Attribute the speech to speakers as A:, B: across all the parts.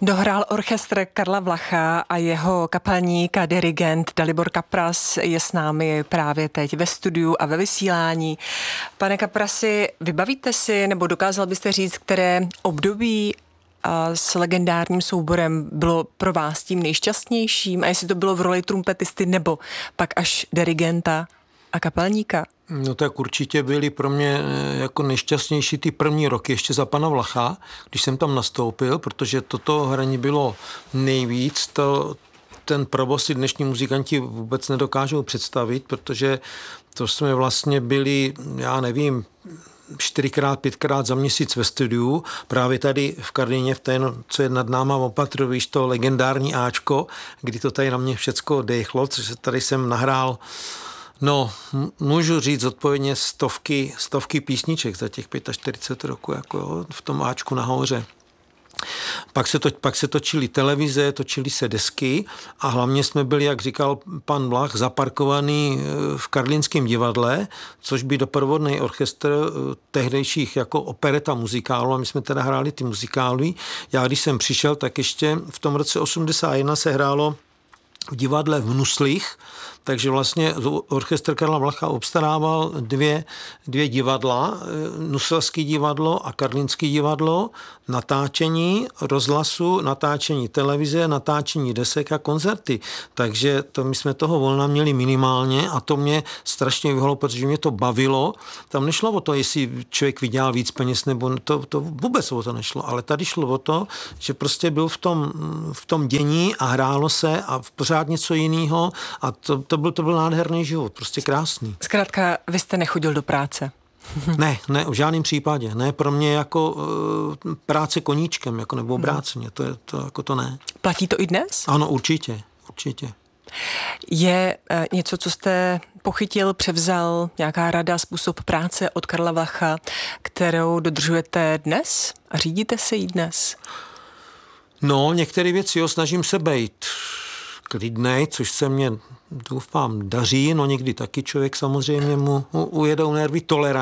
A: Dohrál orchestr Karla Vlacha a jeho kapelník a dirigent Dalibor Kapras je s námi právě teď ve studiu a ve vysílání. Pane Kaprasi, vybavíte si, nebo dokázal byste říct, které období s legendárním souborem bylo pro vás tím nejšťastnějším a jestli to bylo v roli trumpetisty nebo pak až dirigenta a kapelníka?
B: No tak určitě byly pro mě jako nejšťastnější ty první roky ještě za pana Vlacha, když jsem tam nastoupil, protože toto hraní bylo nejvíc, ten provoz si dnešní muzikanti vůbec nedokážou představit, protože to jsme vlastně byli, já nevím, 4x, 5x za měsíc ve studiu, právě tady v Karlíně, v té, co je nad náma opatru, víš, to legendární Ačko, kdy to tady na mě všecko dechlo, což tady jsem nahrál. No, můžu říct odpovědně stovky písniček za těch 45 roků, jako jo, v tom Ačku nahoře. Pak se točily televize, točily se desky a hlavně jsme byli, jak říkal pan Vlach, zaparkovaný v Karlínském divadle, což by doprovodný orchestr tehdejších jako opereta muzikálu a my jsme teda hráli ty muzikály. Já když jsem přišel, tak ještě v tom roce 81 se hrálo v divadle v Nuslích, takže vlastně orchestr Karla Vlacha obstarával dvě divadla, Nuselský divadlo a Karlínský divadlo, natáčení rozhlasu, natáčení televize, natáčení desek a koncerty. Takže to my jsme toho volna měli minimálně a to mě strašně vyhlo, protože mě to bavilo. Tam nešlo o to, jestli člověk vydělal víc peněz, nebo to vůbec o to nešlo, ale tady šlo o to, že prostě byl v tom dění a hrálo se a pořád něco jiného a to byl nádherný život, prostě krásný.
A: Zkrátka, vy jste nechodil do práce.
B: Ne, v žádném případě. Ne, pro mě jako práce koníčkem, jako nebo obráceně, to ne.
A: Platí to i dnes?
B: Ano, určitě.
A: Je něco, co jste pochytil, převzal, nějaká rada, způsob práce od Karla Vlacha, kterou dodržujete dnes a řídíte se jí dnes?
B: No, některé věci snažím se bejt klidnej, což se mně, doufám, daří, no někdy taky člověk samozřejmě mu ujedou nervy,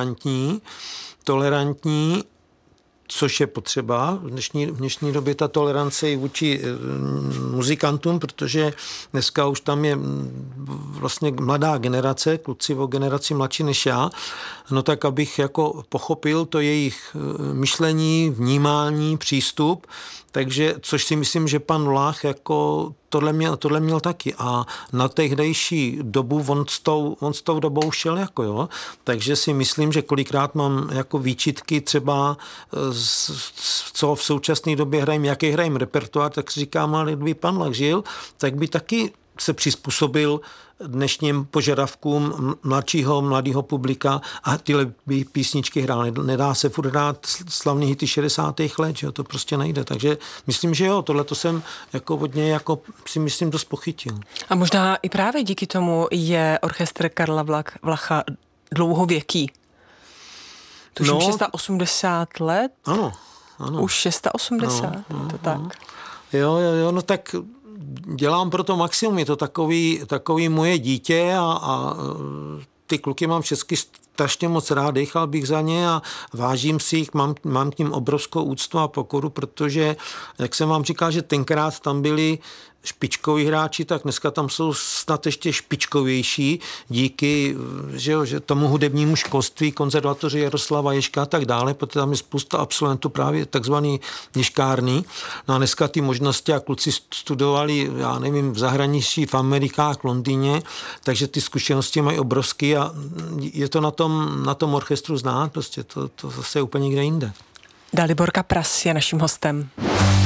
B: tolerantní, což je potřeba. V dnešní době ta tolerance i vůči muzikantům, protože dneska už tam je vlastně mladá generace, kluci o generaci mladší než já, no tak abych jako pochopil to jejich myšlení, vnímání, přístup, takže, což si myslím, že pan Vlach jako tohle měl taky a na tehdejší dobu on s tou dobou šel jako jo, takže si myslím, že kolikrát mám jako výčitky třeba co v současné době hrajím, jaký hrajím repertoár, tak si říkám, ale kdyby pan Vlach žil, tak by taky se přizpůsobil dnešním požadavkům mladého publika a tyhle písničky hrál. Nedá se furt hrát slavný hity 60. let, že jo, to prostě nejde. Takže myslím, že jo, tohle to jsem jako od něj jako si myslím dost pochytil.
A: A možná i právě díky tomu je orchestr Karla Vlacha dlouhověký. Tuším 680 let?
B: Ano.
A: Už 680, to tak.
B: Jo, no tak dělám pro to maximum, je to takový moje dítě a ty kluky mám všechny strašně moc rád, dechal bych za ně a vážím si jich, mám k ním obrovskou úctu a pokoru, protože, jak jsem vám říkal, že tenkrát tam byli špičkoví hráči, tak dneska tam jsou snad ještě špičkovější díky že tomu hudebnímu školství, konzervatoři Jaroslava Ježka a tak dále, protože tam je spousta absolventů právě takzvaný ježkárny. No a dneska ty možnosti a kluci studovali, já nevím, v zahraničí, v Amerikách, v Londýně, takže ty zkušenosti mají obrovský a je to na tom orchestru znát, prostě to zase je úplně někde jinde.
A: Dalibor Kapras je naším hostem.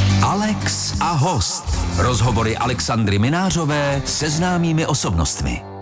C: Alex a host. Rozhovory Alexandry Minářové se známými osobnostmi.